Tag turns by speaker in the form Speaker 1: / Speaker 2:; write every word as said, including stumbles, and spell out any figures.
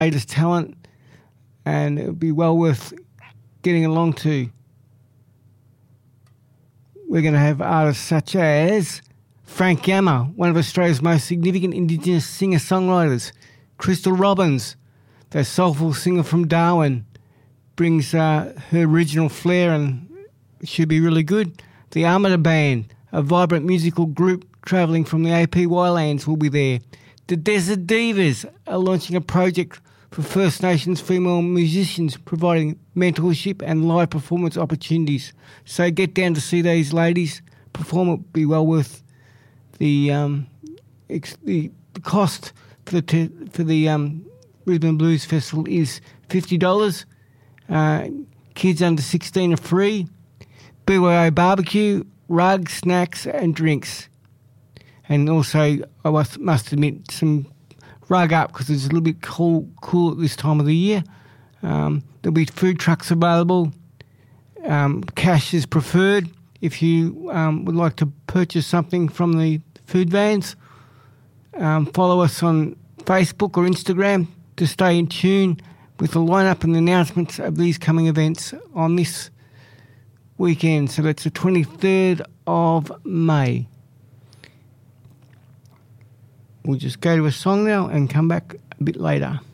Speaker 1: latest talent, and it would be well worth getting along to. We're going to have artists such as Frank Gamma, one of Australia's most significant Indigenous singer-songwriters. Crystal Robbins, the soulful singer from Darwin, brings uh, her original flair and should be really good. The Armada Band, a vibrant musical group travelling from the A P Y lands, will be there. The Desert Divas are launching a project for First Nations female musicians, providing mentorship and live performance opportunities. So get down to see these ladies perform. It will be well worth the um, ex- the cost for the te- for the um, Brisbane Blues Festival is fifty dollars. Uh, kids under sixteen are free. B Y O barbecue, rugs, snacks and drinks. And also, I must, must admit, some rug up because it's a little bit cool, cool at this time of the year. Um, there'll be food trucks available. Um, cash is preferred if you um, would like to purchase something from the food vans. Um, follow us on Facebook or Instagram to stay in tune with the lineup and the announcements of these coming events on this weekend. So that's the twenty-third of May. We'll just go to a song now and come back a bit later.